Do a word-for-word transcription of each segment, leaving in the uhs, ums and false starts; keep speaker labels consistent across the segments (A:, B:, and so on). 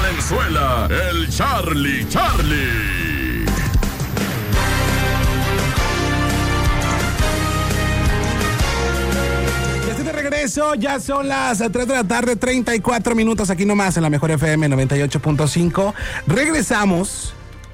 A: Valenzuela, el Charlie Charlie.
B: Ya estoy de regreso, ya son las tres de la tarde, treinta y cuatro minutos aquí nomás en la Mejor F M noventa y ocho punto cinco. Regresamos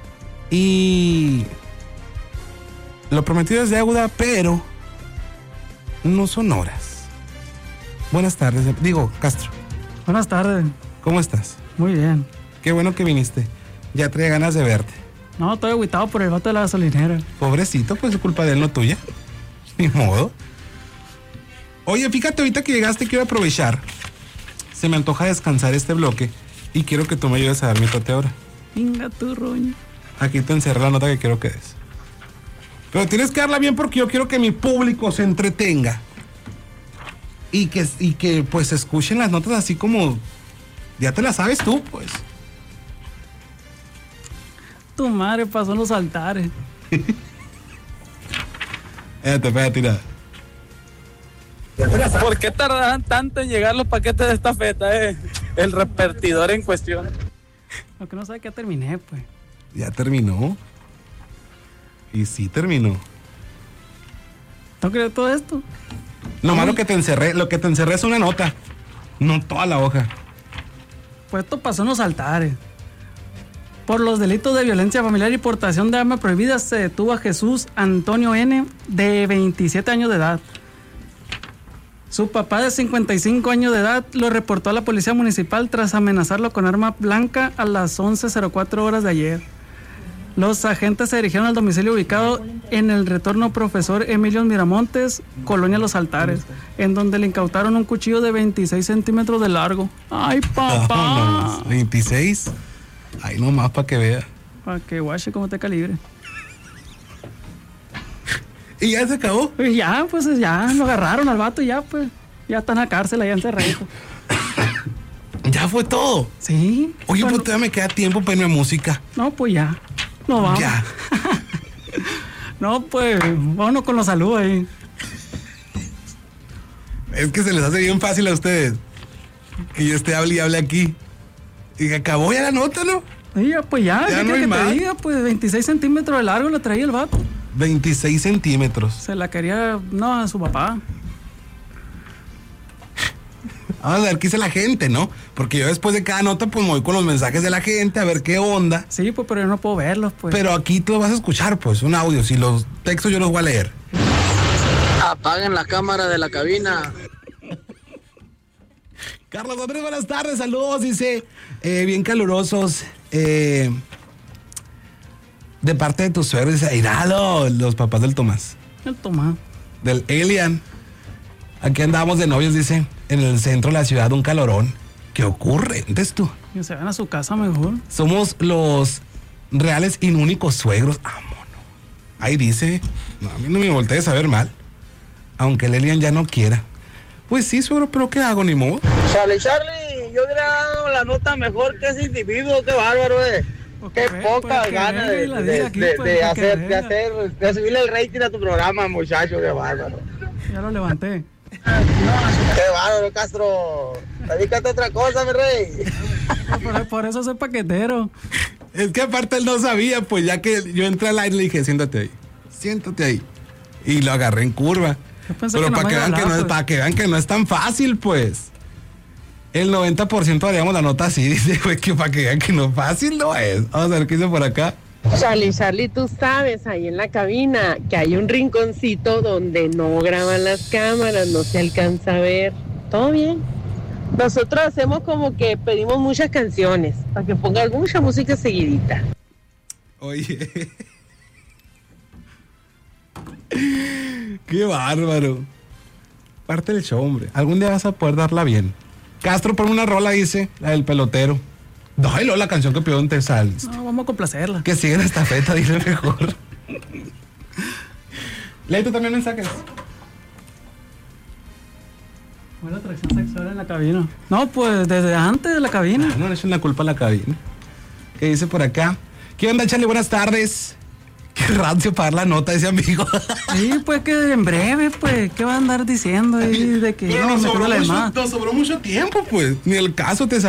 B: y lo prometido es deuda, pero no son horas. Buenas tardes, digo, Castro.
C: Buenas tardes.
B: ¿Cómo estás?
C: Muy bien.
B: Qué bueno que viniste. Ya traía ganas de verte.
C: No, estoy agüitado por el vato de la gasolinera.
B: Pobrecito, pues es culpa de él, no tuya. Ni modo. Oye, fíjate, ahorita que llegaste quiero aprovechar. Se me antoja descansar este bloque y quiero que tú me ayudes a dar mi tote ahora.
C: Venga tu roño.
B: Aquí te encerré la nota que quiero que des. Pero tienes que darla bien porque yo quiero que mi público se entretenga. Y que, y que pues escuchen las notas así como... Ya te las sabes tú, pues.
C: Tu madre pasó en los altares.
B: Espérate, espérate, tira.
C: ¿Por qué tardan tanto en llegar los paquetes de esta feta, eh? El repartidor en cuestión. Lo que no sabe que ya terminé, pues.
B: Ya terminó. Y sí terminó.
C: ¿No crees todo esto?
B: Nomás lo que te encerré, lo que te encerré es una nota. No toda la hoja.
C: Pues esto pasó en los altares. Por los delitos de violencia familiar y portación de arma prohibida se detuvo a Jesús Antonio N., de veintisiete años de edad. Su papá, de cincuenta y cinco años de edad, lo reportó a la policía municipal tras amenazarlo con arma blanca a las once cero cuatro horas de ayer. Los agentes se dirigieron al domicilio ubicado en el retorno Profesor Emilio Miramontes, Colonia Los Altares, en donde le incautaron un cuchillo de veintiséis centímetros de largo. ¡Ay, papá!
B: Oh, no, veintiséis. Ay, nomás para que vea.
C: Para que guache cómo te calibre.
B: ¿Y ya se acabó?
C: Pues ya, pues ya, lo agarraron al vato y ya, pues. Ya está en la cárcel, allá encerrado.
B: Ya fue todo.
C: Sí.
B: Oye,
C: bueno,
B: pues todavía me queda tiempo para irme a música.
C: No, pues ya. No vamos.
B: Ya.
C: No, pues, vámonos con los saludos ahí.
B: Es que se les hace bien fácil a ustedes que yo esté hable y hable aquí. Y que acabó ya la nota, ¿no?
C: Sí, ya, pues ya,
B: Ya
C: ¿qué
B: no
C: quieres
B: hay
C: que
B: más.
C: te diga? Pues veintiséis centímetros de largo le traía el vato.
B: veintiséis centímetros.
C: Se la quería, no, a su papá.
B: Vamos a ver qué dice la gente, ¿no? Porque yo después de cada nota, pues me voy con los mensajes de la gente a ver qué onda.
C: Sí, pues, pero yo no puedo verlos, pues.
B: Pero aquí tú lo vas a escuchar, pues, un audio. Si los textos yo los voy a leer.
D: Apaguen la cámara de la cabina.
B: Carlos Andrés, buenas tardes, saludos, dice, eh, bien calurosos, eh, de parte de tus suegros, dice, Airalo, los papás del Tomás,
C: El Tomás.
B: del Elian, aquí andamos de novios, dice, en el centro de la ciudad, un calorón, ¿qué ocurre? Entonces tú,
C: Que se van a su casa mejor.
B: somos los reales y únicos suegros, vámonos, ahí dice, no, a mí no me voltees a ver mal, aunque el Elian ya no quiera. Pues sí, suegro, pero ¿qué hago? Ni modo.
D: Charlie, Charlie, yo hubiera dado la nota mejor que ese individuo, qué bárbaro, eh.
C: Porque
D: Qué
C: ve,
D: poca
C: porque
D: gana
C: venga
D: de,
C: y la
D: de,
C: diga aquí,
D: de,
C: pues,
D: de
C: para que
D: hacer, de
C: venga.
D: hacer, de subirle el rating a tu programa, muchacho, qué bárbaro.
C: Ya lo levanté.
D: Qué bárbaro, Castro. Dedícate a otra cosa, mi rey.
C: Por, por eso soy paquetero.
B: Es que aparte él no sabía, pues ya que yo entré al aire le dije, siéntate ahí, siéntate ahí. Y lo agarré en curva.
C: Yo pensé
B: Pero
C: que
B: para
C: nomás
B: que,
C: iba a
B: vean que
C: hablar,
B: no es,
C: pues.
B: para que vean que no es tan fácil, pues. El noventa por ciento haríamos la nota así, dice, güey, que para que vean que no fácil no es. Vamos a ver qué dice por acá.
E: Charlie, Charlie, tú sabes, ahí en la cabina, que hay un rinconcito donde no graban las cámaras, no se alcanza a ver. ¿Todo bien? Nosotros hacemos como que pedimos muchas canciones, para que pongan mucha música seguidita.
B: Oye. Qué bárbaro. Parte del show, hombre. Algún día vas a poder darla bien. Castro, ponme una rola, dice, la del pelotero. No, y luego la canción que pidió en Tesal.
C: No, vamos a complacerla.
B: Que siguen esta feta, dile mejor. Leí tú también mensajes.
C: Buena atracción sexual en la cabina. No, pues desde antes de la cabina.
B: No le echen la culpa a la cabina. ¿Qué dice por acá? ¿Qué onda, Charlie? Buenas tardes. Qué rancio para dar la nota ese amigo.
C: Sí, pues que en breve, pues, ¿qué va a andar diciendo ahí de que
B: Pero
C: no,
B: nos
C: me
B: sobró,
C: quedo la
B: mucho,
C: demás?
B: nos sobró mucho tiempo, pues. Ni el caso te